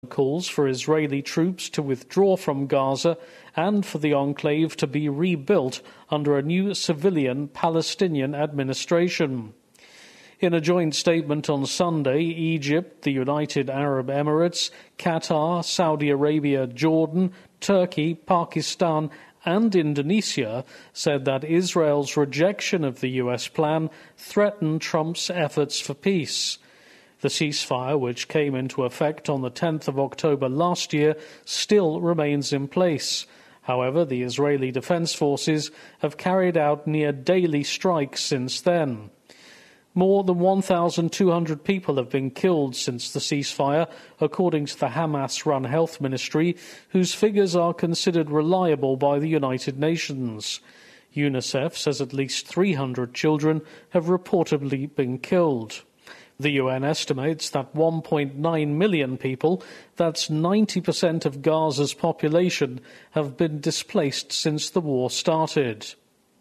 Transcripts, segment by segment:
calls for Israeli troops to withdraw from Gaza and for the enclave to be rebuilt under a new civilian Palestinian administration. In a joint statement on Sunday, Egypt, the United Arab Emirates, Qatar, Saudi Arabia, Jordan, Turkey, Pakistan and Indonesia said that Israel's rejection of the US plan threatened Trump's efforts for peace. The ceasefire, which came into effect on the 10th of October last year, still remains in place. However, the Israeli Defense Forces have carried out near daily strikes since then. More than 1,200 people have been killed since the ceasefire, according to the Hamas-run health ministry, whose figures are considered reliable by the United Nations. UNICEF says at least 300 children have reportedly been killed. The UN estimates that 1.9 million people, that's 90% of Gaza's population, have been displaced since the war started.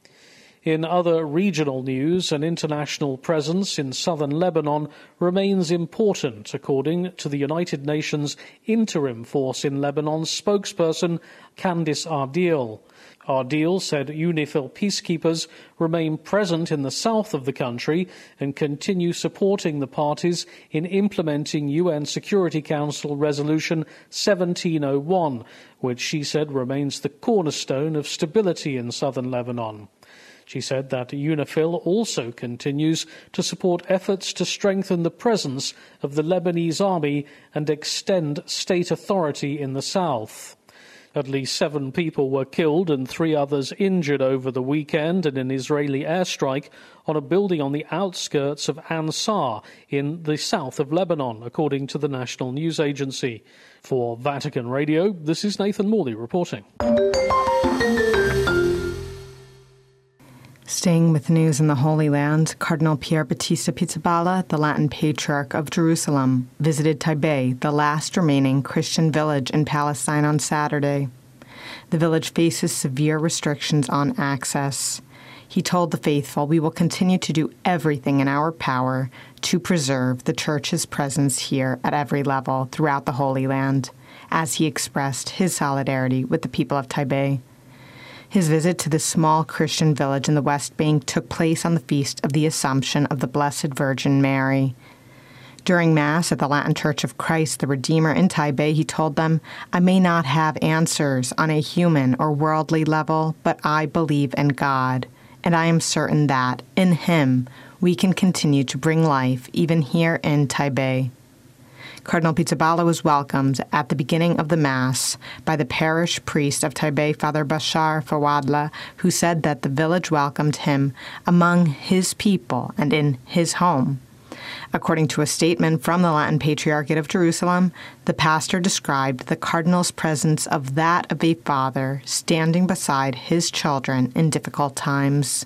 In other regional news, an international presence in southern Lebanon remains important, according to the United Nations Interim Force in Lebanon spokesperson Candice Ardeel. Ardeel said UNIFIL peacekeepers remain present in the south of the country and continue supporting the parties in implementing UN Security Council Resolution 1701, which she said remains the cornerstone of stability in southern Lebanon. She said that UNIFIL also continues to support efforts to strengthen the presence of the Lebanese army and extend state authority in the south. At least 7 people were killed and 3 others injured over the weekend in an Israeli airstrike on a building on the outskirts of Ansar in the south of Lebanon, according to the National News Agency. For Vatican Radio, this is Nathan Morley reporting. Staying with news in the Holy Land, Cardinal Pier Battista Pizzaballa, the Latin Patriarch of Jerusalem, visited Taybeh, the last remaining Christian village in Palestine, on Saturday. The village faces severe restrictions on access. He told the faithful, "We will continue to do everything in our power to preserve the Church's presence here at every level throughout the Holy Land," as he expressed his solidarity with the people of Taybeh. His visit to this small Christian village in the West Bank took place on the feast of the Assumption of the Blessed Virgin Mary. During Mass at the Latin Church of Christ the Redeemer in Taybeh, he told them, "I may not have answers on a human or worldly level, but I believe in God, and I am certain that, in Him, we can continue to bring life even here in Taybeh." Cardinal Pizzaballa was welcomed at the beginning of the Mass by the parish priest of Taybeh, Father Bashar Fawadla, who said that the village welcomed him among his people and in his home. According to a statement from the Latin Patriarchate of Jerusalem, the pastor described the cardinal's presence of that of a father standing beside his children in difficult times.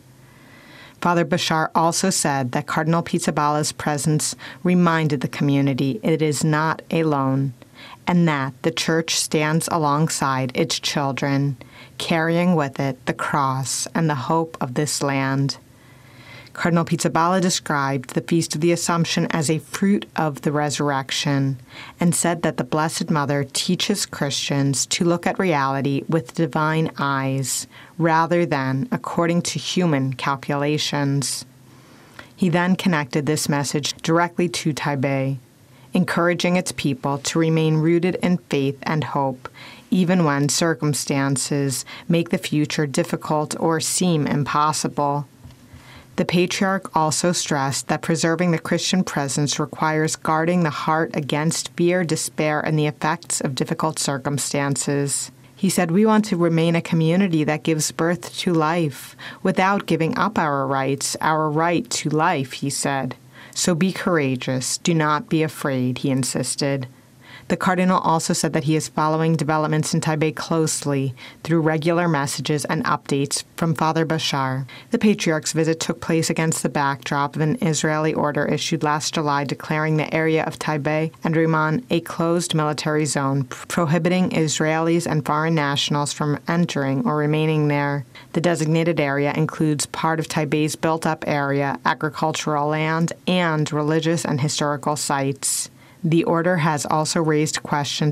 Father Bashar also said that Cardinal Pizzaballa's presence reminded the community it is not alone, and that the Church stands alongside its children, carrying with it the cross and the hope of this land. Cardinal Pizzaballa described the Feast of the Assumption as a fruit of the resurrection and said that the Blessed Mother teaches Christians to look at reality with divine eyes rather than according to human calculations. He then connected this message directly to Taybeh, encouraging its people to remain rooted in faith and hope, even when circumstances make the future difficult or seem impossible. The Patriarch also stressed that preserving the Christian presence requires guarding the heart against fear, despair, and the effects of difficult circumstances. He said, "We want to remain a community that gives birth to life without giving up our rights, our right to life," he said. "So be courageous. Do not be afraid," he insisted. The Cardinal also said that he is following developments in Taybeh closely through regular messages and updates from Father Bashar. The Patriarch's visit took place against the backdrop of an Israeli order issued last July declaring the area of Taybeh and Rimmon a closed military zone, prohibiting Israelis and foreign nationals from entering or remaining there. The designated area includes part of Taybeh's built-up area, agricultural land, and religious and historical sites. The order has also raised questions